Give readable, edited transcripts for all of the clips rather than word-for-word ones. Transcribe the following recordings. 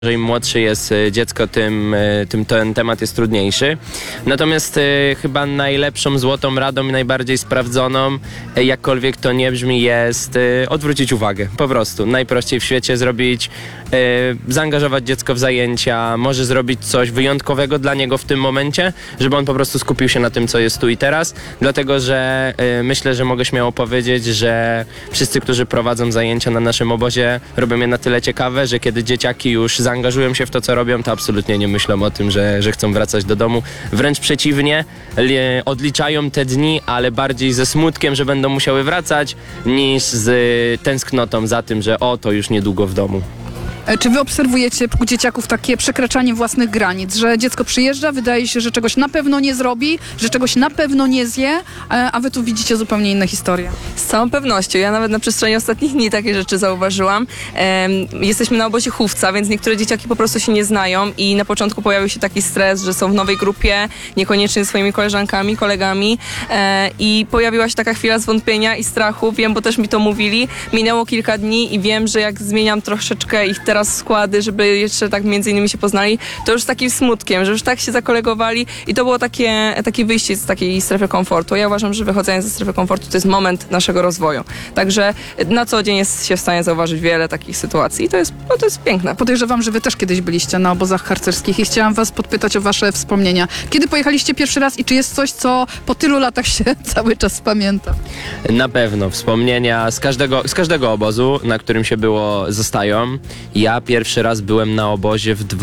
Im młodszy jest dziecko, tym ten temat jest trudniejszy. Natomiast chyba najlepszą złotą radą i najbardziej sprawdzoną, jakkolwiek to nie brzmi, jest odwrócić uwagę. Po prostu. Najprościej w świecie zrobić, zaangażować dziecko w zajęcia, może zrobić coś wyjątkowego dla niego w tym momencie, żeby on po prostu skupił się na tym, co jest tu i teraz. Dlatego, że myślę, że mogę śmiało powiedzieć, że wszyscy, którzy prowadzą zajęcia na naszym obozie, robią je na tyle ciekawe, że kiedy dzieciaki już zaangażują się w to, co robią, to absolutnie nie myślą o tym, że chcą wracać do domu. Wręcz przeciwnie, odliczają te dni, ale bardziej ze smutkiem, że będą musiały wracać, niż z tęsknotą za tym, że to już niedługo w domu. Czy wy obserwujecie u dzieciaków takie przekraczanie własnych granic, że dziecko przyjeżdża, wydaje się, że czegoś na pewno nie zrobi, że czegoś na pewno nie zje, a wy tu widzicie zupełnie inne historie? Z całą pewnością. Ja nawet na przestrzeni ostatnich dni takie rzeczy zauważyłam. Jesteśmy na obozie chówca, więc niektóre dzieciaki po prostu się nie znają i na początku pojawił się taki stres, że są w nowej grupie, niekoniecznie ze swoimi koleżankami, kolegami i pojawiła się taka chwila zwątpienia i strachu. Wiem, bo też mi to mówili. Minęło kilka dni i wiem, że jak zmieniam troszeczkę ich teraz składy, żeby jeszcze tak między innymi się poznali, to już z takim smutkiem, że już tak się zakolegowali i to było takie wyjście z takiej strefy komfortu. Ja uważam, że wychodzenie ze strefy komfortu to jest moment naszego rozwoju. Także na co dzień jest się w stanie zauważyć wiele takich sytuacji i to jest piękne. Podejrzewam, że wy też kiedyś byliście na obozach harcerskich i chciałam was podpytać o wasze wspomnienia. Kiedy pojechaliście pierwszy raz i czy jest coś, co po tylu latach się cały czas pamięta? Na pewno. Wspomnienia z każdego obozu, na którym się było, zostają. Ja pierwszy raz byłem na obozie w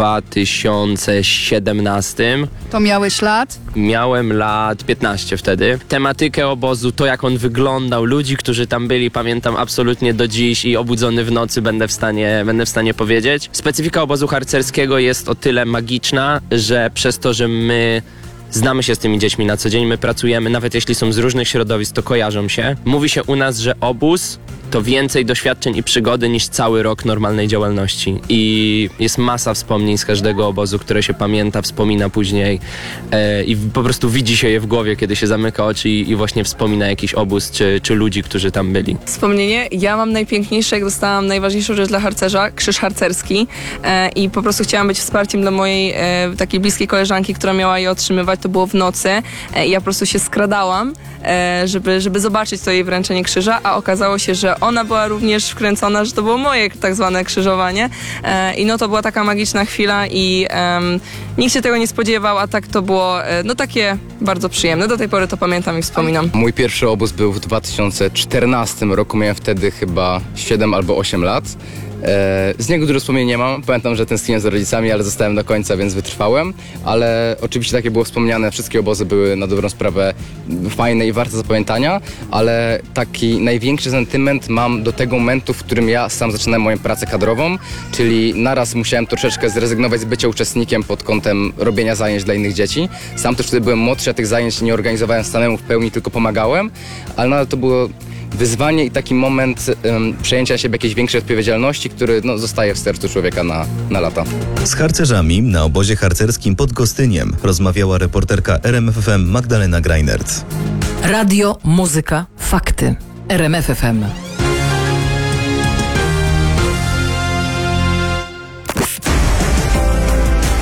2017. To miałeś lat? Miałem lat 15 wtedy. Tematykę obozu, to jak on wyglądał, ludzi, którzy tam byli, pamiętam absolutnie do dziś i obudzony w nocy będę w stanie powiedzieć. Specyfika obozu harcerskiego jest o tyle magiczna, że przez to, że my znamy się z tymi dziećmi na co dzień, my pracujemy, nawet jeśli są z różnych środowisk, to kojarzą się. Mówi się u nas, że obóz to więcej doświadczeń i przygody niż cały rok normalnej działalności. I jest masa wspomnień z każdego obozu, które się pamięta, wspomina później i po prostu widzi się je w głowie, kiedy się zamyka oczy i właśnie wspomina jakiś obóz czy ludzi, którzy tam byli. Wspomnienie. Ja mam najpiękniejsze, jak dostałam najważniejszą rzecz dla harcerza, krzyż harcerski i po prostu chciałam być wsparciem dla mojej takiej bliskiej koleżanki, która miała je otrzymywać. To było w nocy i ja po prostu się skradałam, żeby zobaczyć to jej wręczenie krzyża, a okazało się, że ona była również wkręcona, że to było moje tak zwane krzyżowanie i to była taka magiczna chwila i nikt się tego nie spodziewał, a tak to było takie bardzo przyjemne. Do tej pory to pamiętam i wspominam. Mój pierwszy obóz był w 2014 roku, miałem wtedy chyba 7 albo 8 lat. Z niego dużo wspomnień nie mam. Pamiętam, że tęskniłem za rodzicami, ale zostałem do końca, więc wytrwałem. Ale oczywiście takie było wspomniane, wszystkie obozy były na dobrą sprawę fajne i warte zapamiętania, ale taki największy sentyment mam do tego momentu, w którym ja sam zaczynałem moją pracę kadrową, czyli naraz musiałem troszeczkę zrezygnować z bycia uczestnikiem pod kątem robienia zajęć dla innych dzieci. Sam też wtedy byłem młodszy, a tych zajęć nie organizowałem samemu w pełni, tylko pomagałem, ale nadal to było wyzwanie i taki moment przejęcia na siebie jakiejś większej odpowiedzialności, który zostaje w sercu człowieka na lata. Z harcerzami na obozie harcerskim pod Gostyniem rozmawiała reporterka RMF FM Magdalena Greinert. Radio, muzyka, fakty. RMF FM.